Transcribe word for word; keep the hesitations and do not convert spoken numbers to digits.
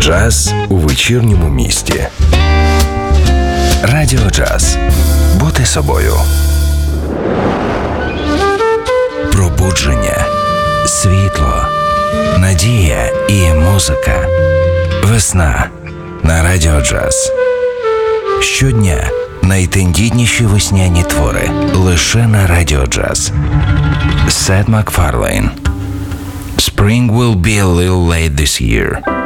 Джаз у вечірньому місті. Радіо Джаз. Бути собою. Пробудження, світло, надія і музика. Весна на Радіо Джаз. Щодня найтендітніші весняні твори лише на Радіо Джаз. Сет Макфарлейн. Spring will be a little late this year.